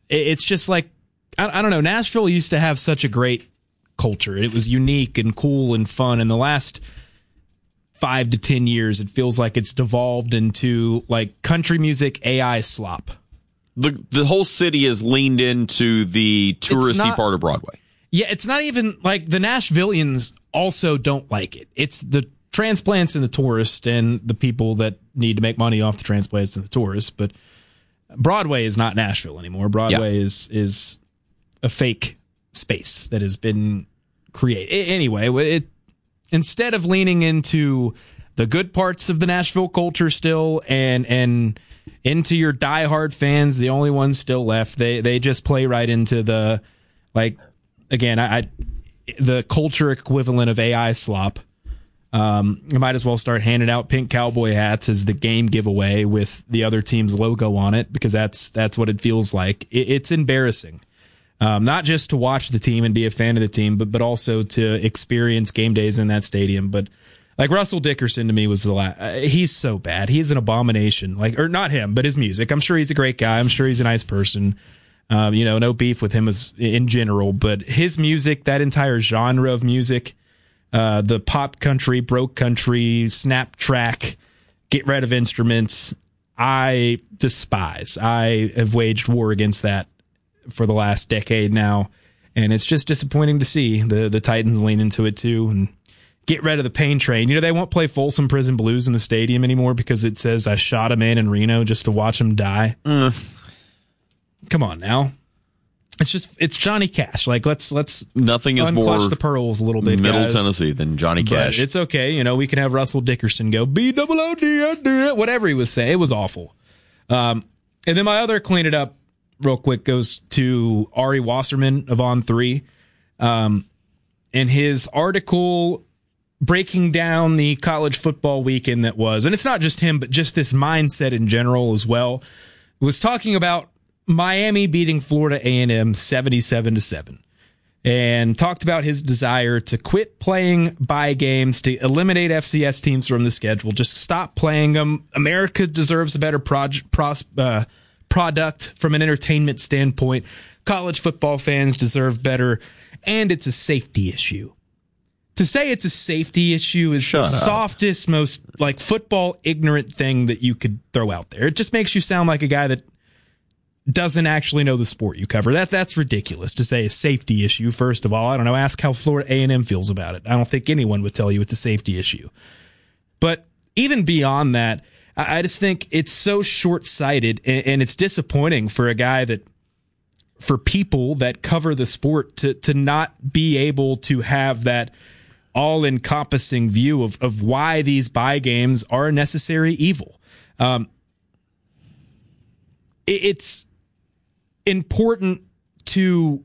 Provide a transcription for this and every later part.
it's just like, I don't know, Nashville used to have such a great culture. It was unique and cool and fun. In the last 5 to 10 years, it feels like it's devolved into like country music AI slop. The whole city has leaned into the touristy part of Broadway. Yeah, it's not even like the Nashvillians also don't like it. It's the transplants and the tourists and the people that need to make money off the transplants and the tourists. But Broadway is not Nashville anymore. Broadway is a fake space that has been created. Anyway, instead of leaning into the good parts of the Nashville culture still and into your diehard fans, the only ones still left, they just play right into the, like, again, the culture equivalent of AI slop. You might as well start handing out pink cowboy hats as the game giveaway with the other team's logo on it, because that's what it feels like. It's embarrassing. Not just to watch the team and be a fan of the team, but also to experience game days in that stadium. But like Russell Dickerson to me was the last. He's so bad. He's an abomination. Like, or not him, but his music. I'm sure he's a great guy. I'm sure he's a nice person. No beef with him as in general, but his music, that entire genre of music, the pop country, broke country, snap track, get rid of instruments, I despise. I have waged war against that for the last decade now, and it's just disappointing to see the Titans lean into it too and get rid of the pain train. They won't play Folsom Prison Blues in the stadium anymore because it says I shot a man in Reno just to watch him die. Come on now. It's Johnny Cash. Like, let's nothing is more unclutch the pearls a little bit, Middle guys. Tennessee than Johnny Cash. But it's okay. We can have Russell Dickerson go B-O-O-D-O-D, whatever he was saying. It was awful. And then my other clean it up real quick goes to Ari Wasserman of On3. And his article breaking down the college football weekend that was, and it's not just him, but just this mindset in general as well, was talking about Miami beating Florida A&M 77-7, and talked about his desire to quit playing bye games, to eliminate FCS teams from the schedule, just stop playing them. America deserves a better product from an entertainment standpoint. College football fans deserve better, and it's a safety issue. To say it's a safety issue is the softest, most like football ignorant thing that you could throw out there. It just makes you sound like a guy that doesn't actually know the sport you cover. That's ridiculous to say a safety issue. First of all, I don't know. Ask how Florida A&M feels about it. I don't think anyone would tell you it's a safety issue. But even beyond that, I just think it's so short-sighted, and it's disappointing for a guy for people that cover the sport to not be able to have that all-encompassing view of why these bye games are a necessary evil. It's important to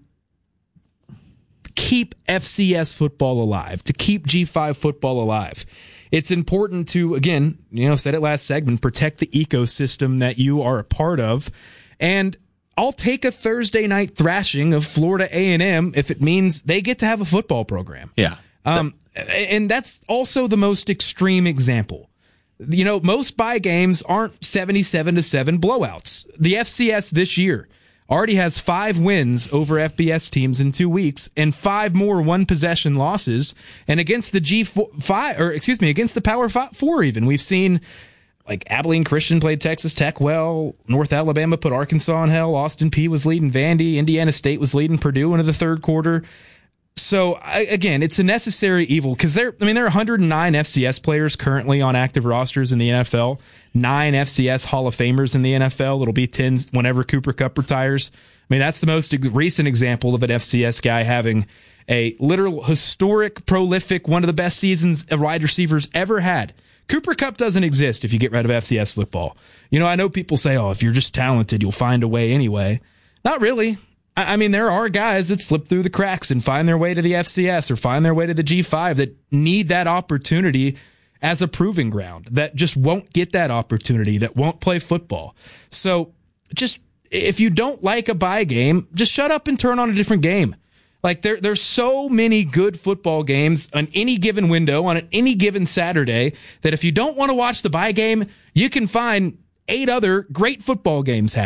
keep FCS football alive, to keep G5 football alive. It's important to, again, said it last segment, protect the ecosystem that you are a part of. And I'll take a Thursday night thrashing of Florida A&M if it means they get to have a football program. Yeah. And that's also the most extreme example. Most bye games aren't 77-7 blowouts. The FCS this year already has 5 wins over FBS teams in 2 weeks and 5 more one-possession losses. And against the against the Power 4 even, we've seen like Abilene Christian played Texas Tech well, North Alabama put Arkansas in hell, Austin Peay was leading Vandy, Indiana State was leading Purdue into the third quarter. So, again, it's a necessary evil because there are 109 FCS players currently on active rosters in the NFL, 9 FCS Hall of Famers in the NFL. It'll be 10 whenever Cooper Kupp retires. That's the most recent example of an FCS guy having a literal historic, prolific, one of the best seasons a wide receiver's ever had. Cooper Kupp doesn't exist if you get rid of FCS football. I know people say, if you're just talented, you'll find a way anyway. Not really. There are guys that slip through the cracks and find their way to the FCS or find their way to the G5 that need that opportunity as a proving ground, that just won't get that opportunity, that won't play football. So just, if you don't like a bye game, just shut up and turn on a different game. Like there's so many good football games on any given window on any given Saturday that if you don't want to watch the bye game, you can find 8 other great football games happening.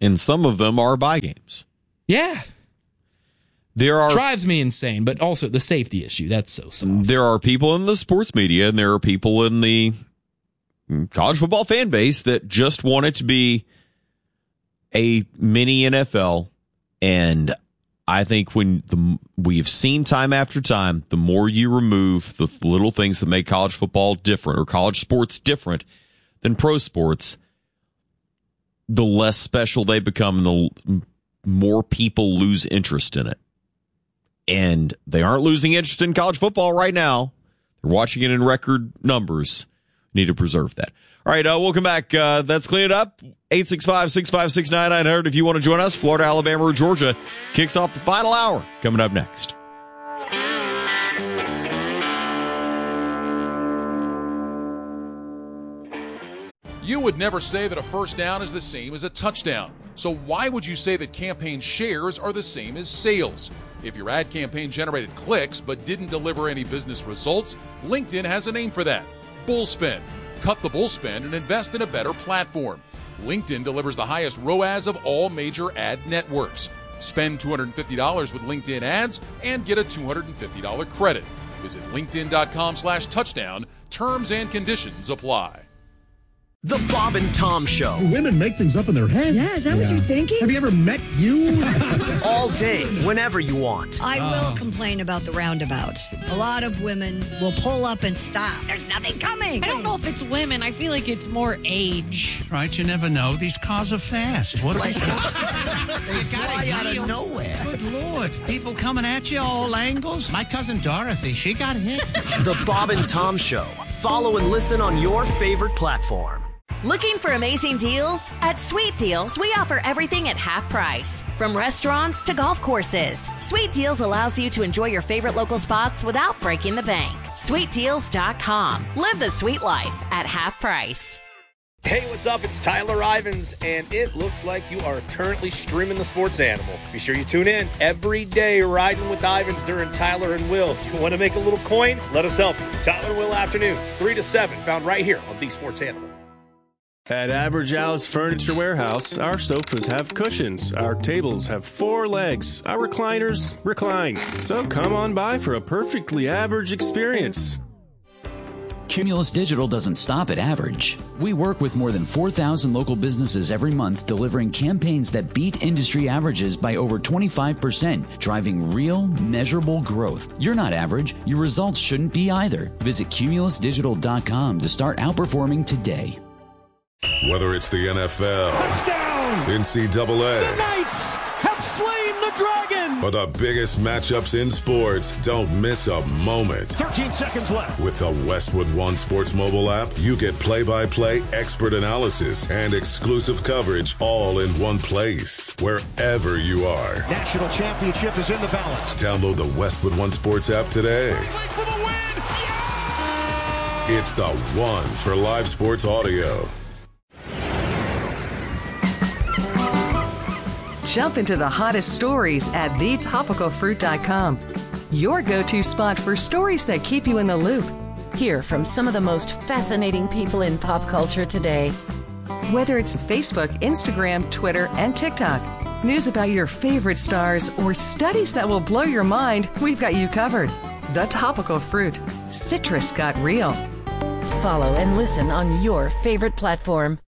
And some of them are bye games. Yeah. Drives me insane, but also the safety issue. That's so soft. There are people in the sports media and there are people in the college football fan base that just want it to be a mini NFL. And I think we've seen time after time, the more you remove the little things that make college football different or college sports different than pro sports, the less special they become and the more people lose interest in it. And they aren't losing interest in college football right now. They're watching it in record numbers. Need to preserve that. All right, we'll come back. That's Clean It Up. 865-656-9900 if you want to join us. Florida, Alabama, or Georgia kicks off the final hour. Coming up next. You would never say that a first down is the same as a touchdown. So why would you say that campaign shares are the same as sales? If your ad campaign generated clicks but didn't deliver any business results, LinkedIn has a name for that: bullspend. Cut the bullspend and invest in a better platform. LinkedIn delivers the highest ROAS of all major ad networks. Spend $250 with LinkedIn ads and get a $250 credit. Visit linkedin.com/touchdown. Terms and conditions apply. The Bob and Tom Show. Women make things up in their head. Yeah, is that what you're thinking? Have you ever met you? All day, whenever you want. I will complain about the roundabouts. A lot of women will pull up and stop. There's nothing coming. I don't know if it's women. I feel like it's more age. Right, you never know. These cars are fast. What they fly out of nowhere. Good Lord. People coming at you all angles. My cousin Dorothy, she got hit. The Bob and Tom Show. Follow and listen on your favorite platform. Looking for amazing deals? At Sweet Deals, we offer everything at half price. From restaurants to golf courses, Sweet Deals allows you to enjoy your favorite local spots without breaking the bank. SweetDeals.com. Live the sweet life at half price. Hey, what's up? It's Tyler Ivins, and it looks like you are currently streaming the Sports Animal. Be sure you tune in every day, riding with Ivins during Tyler and Will. You want to make a little coin? Let us help you. Tyler and Will afternoons, 3 to 7, found right here on The Sports Animal. At Average Al's Furniture Warehouse, our sofas have cushions, our tables have 4 legs, our recliners recline. So come on by for a perfectly average experience. Cumulus Digital doesn't stop at average. We work with more than 4,000 local businesses every month, delivering campaigns that beat industry averages by over 25%, driving real, measurable growth. You're not average. Your results shouldn't be either. Visit cumulusdigital.com to start outperforming today. Whether it's the NFL, touchdown, NCAA, the Knights have slain the Dragon, or the biggest matchups in sports, don't miss a moment. 13 seconds left. With the Westwood One Sports mobile app, you get play-by-play expert analysis and exclusive coverage all in one place, wherever you are. National championship is in the balance. Download the Westwood One Sports app today. For the win. Yeah! It's the one for live sports audio. Jump into the hottest stories at thetopicalfruit.com. Your go-to spot for stories that keep you in the loop. Hear from some of the most fascinating people in pop culture today. Whether it's Facebook, Instagram, Twitter, and TikTok, news about your favorite stars, or studies that will blow your mind, we've got you covered. The Topical Fruit. Citrus got real. Follow and listen on your favorite platform.